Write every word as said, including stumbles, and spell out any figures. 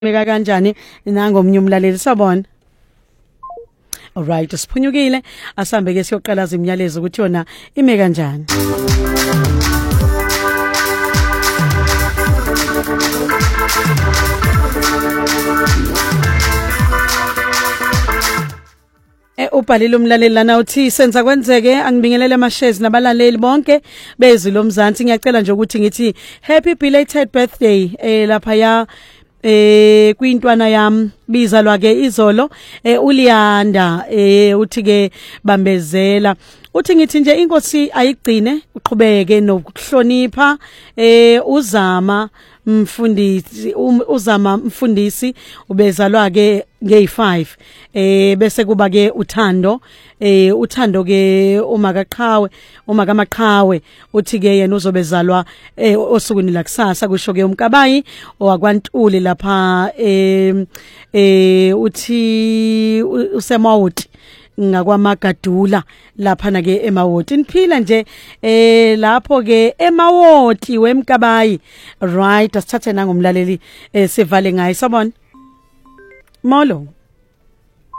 meka kanjani nangomnye umlaleli sabona. Alright, siphunyukile asambe ke siyoqalaza imiyalezo ukuthi yona ime kanjani. E ubhalile umlaleli lana uthi senza kwenzeke angibingelele ama shares nabalaleli bonke bezwi lomzansi ngiyacela nje ukuthi ngithi happy belated birthday eh lapha ya eh kwintwana yami bizalwa ke izolo eh uLiyanda eh uthi ke bambezela uthi ngithi nje inkosi ayigcine uqhubeke nokuhlonipha eh uzama mfundisi uzama mfundisi ubezalwa ke ngey five eh bese kuba ke uthando eh uthando ke uma kaqhawe uma kamaqhawe uthi ke yena uzobezalwa eh osukwini la kusasa kusho ke umkabayi owakwaNtuli lapha eh eh uthi usemawoti ngakwamagadula lapha na ke emawoti niphila nje eh lapho ke emawoti wemkabayi right asithathe nangomlaleli eh sivale ngayi sabona molo.